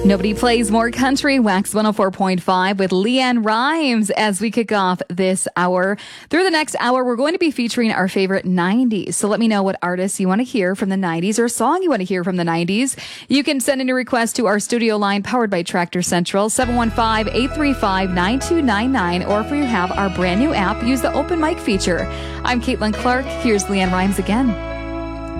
Nobody plays more country. Wax 104.5 with Leanne Rhymes as we kick off this hour. Through the next hour, we're going to be featuring our favorite 90s. So let me know what artists you want to hear from the 90s or song you want to hear from the 90s. You can send in a request to our studio line powered by Tractor Central, 715-835-9299. Or if you have our brand new app, use the open mic feature. I'm Caitlin Clark. Here's Leanne Rhymes again.